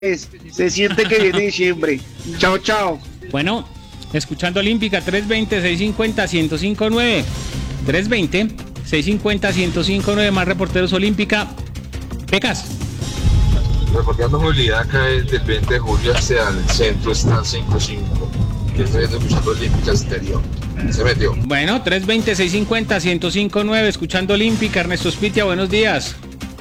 Se siente que viene diciembre. Chao, chao. Bueno, escuchando Olímpica 320-650-1059. 320-650-1059, más reporteros Olímpica. Pecas. Reportando movilidad acá desde el 20 de julio hacia el centro está 55. Que estoy escuchando Olímpica exterior. Se metió. Bueno, 320-650-1059, escuchando Olímpica. Ernesto Spitia, buenos días.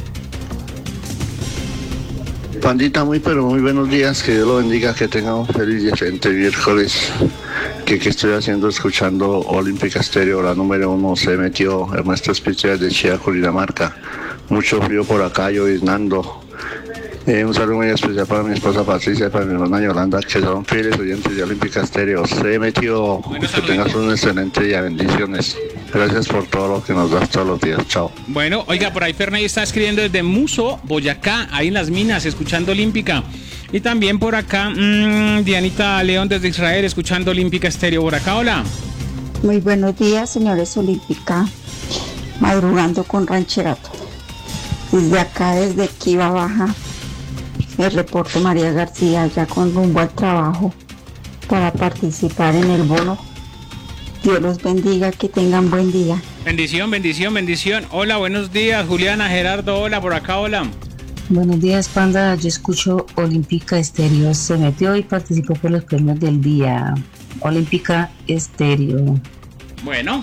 Pandita, muy buenos días, que Dios lo bendiga, que tenga un feliz y excelente miércoles. ¿Qué estoy haciendo? Escuchando Olímpica Estéreo, la número 1, se metió Ernesto Spitia de Chía, Cundinamarca. Mucho frío por acá, lloviznando. Un saludo muy especial para mi esposa Patricia y para mi hermana Yolanda, que son fieles oyentes de Olímpica Estéreo. Se metió, Bueno, que tengas un excelente día, bendiciones. Gracias por todo lo que nos das todos los días, chao. Bueno, oiga, por ahí Ferney está escribiendo desde Muso, Boyacá, ahí en las minas, escuchando Olímpica. Y también por acá, Dianita León desde Israel, escuchando Olímpica Estéreo. Por acá, hola. Muy buenos días, señores Olímpica, madrugando con Rancherato. Desde acá, desde Kiva Baja, el reporte María García, ya con rumbo al trabajo para participar en el bono. Dios los bendiga, que tengan buen día. Bendición, bendición, bendición. Hola, buenos días, Juliana, Gerardo, hola, por acá, hola. Buenos días, Panda. Yo escucho Olímpica Estéreo. Se metió y participó por los premios del día. Olímpica Estéreo. Bueno,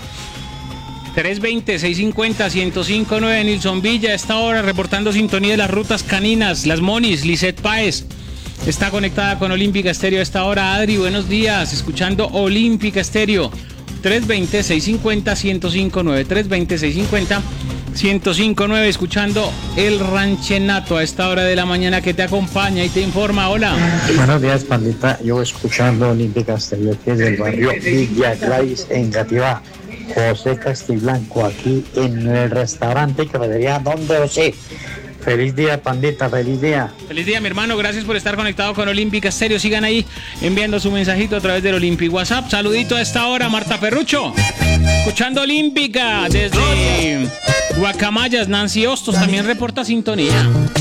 320-650-1059, Nilson Villa a esta hora reportando sintonía de las rutas caninas, las Monis, Lisette Páez está conectada con Olímpica Estéreo a esta hora. Adri, buenos días, escuchando Olímpica Estéreo. 320-650-1059, 320-650-1059, escuchando el Ranchenato a esta hora de la mañana que te acompaña y te informa. Hola. Buenos días, Pandita. Yo escuchando Olímpica Estéreo desde el barrio Villa Gladys en Gativá. José Castiblanco, aquí en el restaurante y cafetería Donde José. Feliz día, Pandita, feliz día. Feliz día, mi hermano, gracias por estar conectado con Olímpica Estéreo. Sigan ahí enviando su mensajito a través del Olímpico WhatsApp. Saludito a esta hora, Marta Ferrucho, escuchando Olímpica desde Guacamayas. Nancy Hostos también reporta sintonía.